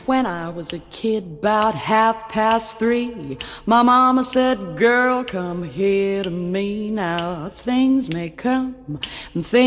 When I was a kid, 'bout 3:30, my mama said, girl, come here to me. Now things may come and things